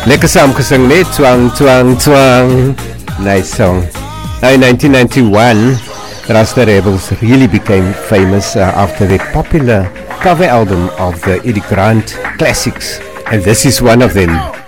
Lekker saamgesing net, twang, twang, twang. Nice song. Now in 1991, Rasta Rebels really became famous after their popular cover album of the Eddie Grant classics. And this is one of them.